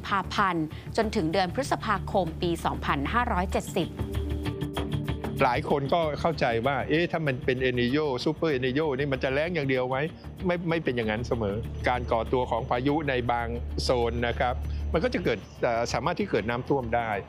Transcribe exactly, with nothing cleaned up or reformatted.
ภาพันธ์จนถึงเดือนพฤษภาคมปี สองพันห้าร้อยเจ็ดสิบหลายคนก็เข้าใจว่าเอ๊ะถ้ามันเป็นเอลนีโญซูเปอร์เอลนีโญนี่มันจะแล้งอย่างเดียวไหมไม่ไม่เป็นอย่างนั้นเสมอการก่อตัวของพายุในบางโซนนะครับมันก็จะเกิดสามารถที่เกิดน้ำท่วมได้